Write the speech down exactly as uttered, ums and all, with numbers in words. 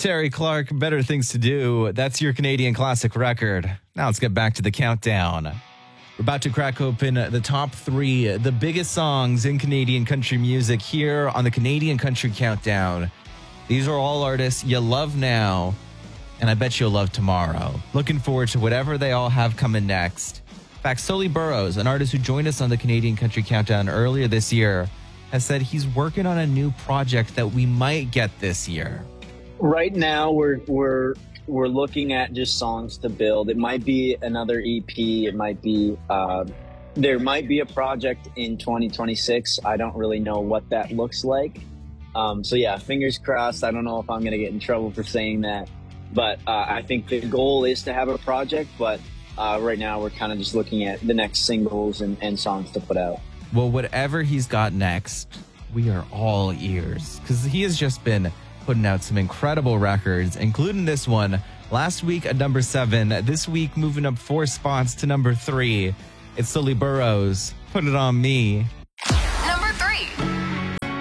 Terry Clark, Better Things to Do. That's your Canadian classic record. Now let's get back to the countdown. We're about to crack open the top three, the biggest songs in Canadian country music here on the Canadian Country Countdown. These are all artists you love now, and I bet you'll love tomorrow. Looking forward to whatever they all have coming next. In fact, Sully Burrows, an artist who joined us on the Canadian Country Countdown earlier this year, has said he's working on a new project that we might get this year. Right now, we're we're we're looking at just songs to build. It might be another E P. It might be uh, there might be a project in twenty twenty-six. I don't really know what that looks like. Um, so yeah, fingers crossed. I don't know if I'm gonna get in trouble for saying that, but uh, I think the goal is to have a project. But uh, right now, we're kind of just looking at the next singles and, and songs to put out. Well, whatever he's got next, we are all ears, because he has just been putting out some incredible records, including this one. Last week at number seven, this week moving up four spots to number three. It's Sully Burrows, Put It On Me.